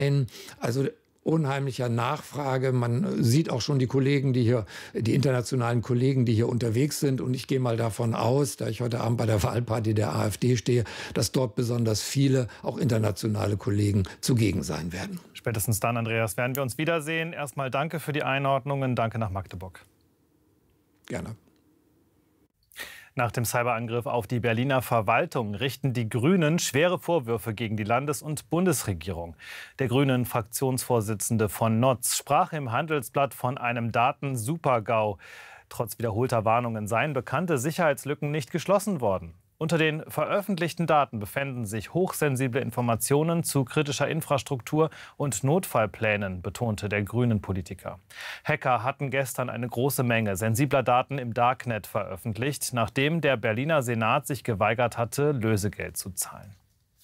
Also unheimlicher Nachfrage. Man sieht auch schon die Kollegen, die internationalen Kollegen, die hier unterwegs sind. Und ich gehe mal davon aus, da ich heute Abend bei der Wahlparty der AfD stehe, dass dort besonders viele, auch internationale Kollegen, zugegen sein werden. Spätestens dann, Andreas, werden wir uns wiedersehen. Erstmal danke für die Einordnungen. Danke nach Magdeburg. Gerne. Nach dem Cyberangriff auf die Berliner Verwaltung richten die Grünen schwere Vorwürfe gegen die Landes- und Bundesregierung. Der Grünen-Fraktionsvorsitzende von Notz sprach im Handelsblatt von einem Daten-Super-GAU. Trotz wiederholter Warnungen seien bekannte Sicherheitslücken nicht geschlossen worden. Unter den veröffentlichten Daten befänden sich hochsensible Informationen zu kritischer Infrastruktur und Notfallplänen, betonte der Grünen-Politiker. Hacker hatten gestern eine große Menge sensibler Daten im Darknet veröffentlicht, nachdem der Berliner Senat sich geweigert hatte, Lösegeld zu zahlen.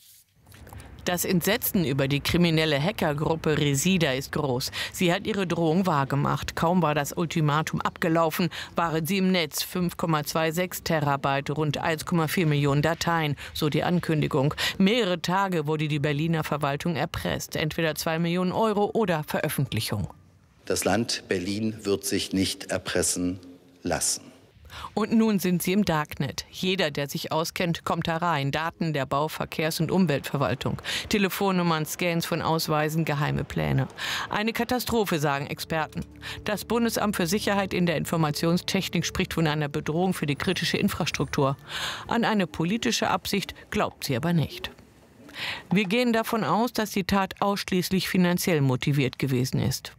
Das Entsetzen über die kriminelle Hackergruppe Resida ist groß. Sie hat ihre Drohung wahrgemacht. Kaum war das Ultimatum abgelaufen, waren sie im Netz. 5,26 Terabyte, rund 1,4 Millionen Dateien, so die Ankündigung. Mehrere Tage wurde die Berliner Verwaltung erpresst. Entweder 2 Millionen Euro oder Veröffentlichung. Das Land Berlin wird sich nicht erpressen lassen. Und nun sind sie im Darknet. Jeder, der sich auskennt, kommt da rein. Daten der Bau-, Verkehrs- und Umweltverwaltung. Telefonnummern, Scans von Ausweisen, geheime Pläne. Eine Katastrophe, sagen Experten. Das Bundesamt für Sicherheit in der Informationstechnik spricht von einer Bedrohung für die kritische Infrastruktur. An eine politische Absicht glaubt sie aber nicht. Wir gehen davon aus, dass die Tat ausschließlich finanziell motiviert gewesen ist.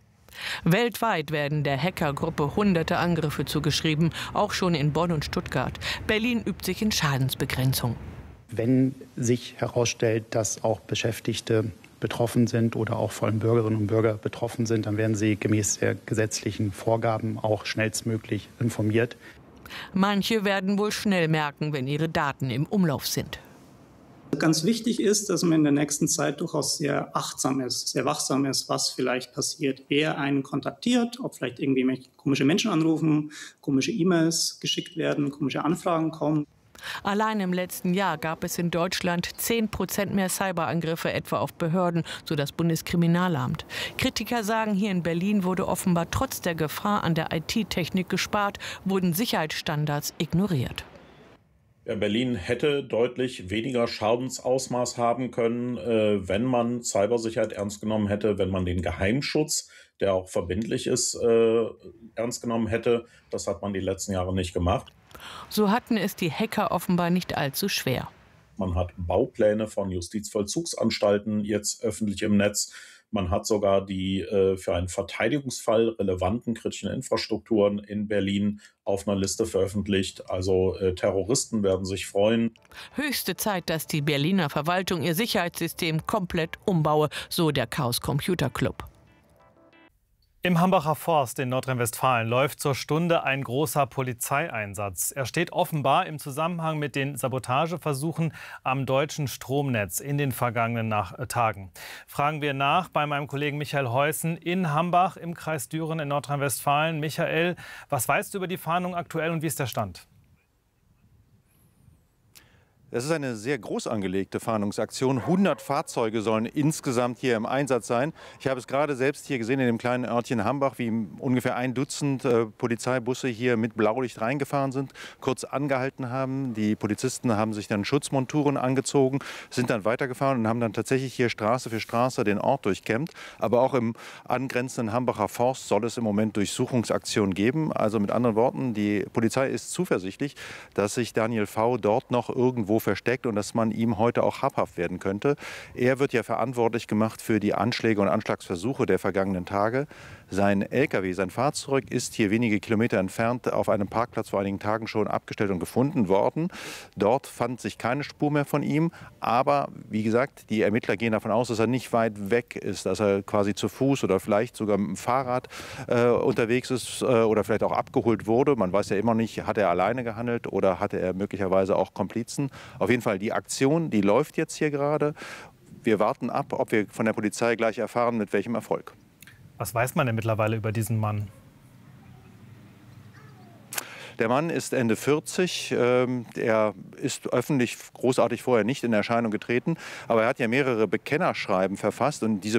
Weltweit werden der Hackergruppe hunderte Angriffe zugeschrieben, auch schon in Bonn und Stuttgart. Berlin übt sich in Schadensbegrenzung. Wenn sich herausstellt, dass auch Beschäftigte betroffen sind oder auch vor allem Bürgerinnen und Bürger betroffen sind, dann werden sie gemäß der gesetzlichen Vorgaben auch schnellstmöglich informiert. Manche werden wohl schnell merken, wenn ihre Daten im Umlauf sind. Ganz wichtig ist, dass man in der nächsten Zeit durchaus sehr achtsam ist, sehr wachsam ist, was vielleicht passiert. Wer einen kontaktiert, ob vielleicht irgendwie komische Menschen anrufen, komische E-Mails geschickt werden, komische Anfragen kommen. Allein im letzten Jahr gab es in Deutschland 10% mehr Cyberangriffe, etwa auf Behörden, so das Bundeskriminalamt. Kritiker sagen, hier in Berlin wurde offenbar trotz der Gefahr an der IT-Technik gespart, wurden Sicherheitsstandards ignoriert. Ja, Berlin hätte deutlich weniger Schadensausmaß haben können, wenn man Cybersicherheit ernst genommen hätte, wenn man den Geheimschutz, der auch verbindlich ist, ernst genommen hätte. Das hat man die letzten Jahre nicht gemacht. So hatten es die Hacker offenbar nicht allzu schwer. Man hat Baupläne von Justizvollzugsanstalten jetzt öffentlich im Netz. Man hat sogar die für einen Verteidigungsfall relevanten kritischen Infrastrukturen in Berlin auf einer Liste veröffentlicht. Also Terroristen werden sich freuen. Höchste Zeit, dass die Berliner Verwaltung ihr Sicherheitssystem komplett umbaue, so der Chaos Computer Club. Im Hambacher Forst in Nordrhein-Westfalen läuft zur Stunde ein großer Polizeieinsatz. Er steht offenbar im Zusammenhang mit den Sabotageversuchen am deutschen Stromnetz in den vergangenen Tagen. Fragen wir nach bei meinem Kollegen Michael Heusen in Hambach im Kreis Düren in Nordrhein-Westfalen. Michael, was weißt du über die Fahndung aktuell und wie ist der Stand? Es ist eine sehr groß angelegte Fahndungsaktion. 100 Fahrzeuge sollen insgesamt hier im Einsatz sein. Ich habe es gerade selbst hier gesehen in dem kleinen Örtchen Hambach, wie ungefähr ein Dutzend Polizeibusse hier mit Blaulicht reingefahren sind, kurz angehalten haben. Die Polizisten haben sich dann Schutzmonturen angezogen, sind dann weitergefahren und haben dann tatsächlich hier Straße für Straße den Ort durchkämmt. Aber auch im angrenzenden Hambacher Forst soll es im Moment Durchsuchungsaktionen geben. Also mit anderen Worten, die Polizei ist zuversichtlich, dass sich Daniel V. dort noch irgendwo versteckt und dass man ihm heute auch habhaft werden könnte. Er wird ja verantwortlich gemacht für die Anschläge und Anschlagsversuche der vergangenen Tage. Sein LKW, sein Fahrzeug ist hier wenige Kilometer entfernt auf einem Parkplatz vor einigen Tagen schon abgestellt und gefunden worden. Dort fand sich keine Spur mehr von ihm. Aber wie gesagt, die Ermittler gehen davon aus, dass er nicht weit weg ist, dass er quasi zu Fuß oder vielleicht sogar mit dem Fahrrad unterwegs ist oder vielleicht auch abgeholt wurde. Man weiß ja immer nicht, hat er alleine gehandelt oder hatte er möglicherweise auch Komplizen. Auf jeden Fall, die Aktion, die läuft jetzt hier gerade. Wir warten ab, ob wir von der Polizei gleich erfahren, mit welchem Erfolg. Was weiß man denn mittlerweile über diesen Mann? Der Mann ist Ende 40. Er ist öffentlich großartig vorher nicht in Erscheinung getreten. Aber er hat ja mehrere Bekennerschreiben verfasst. Und diese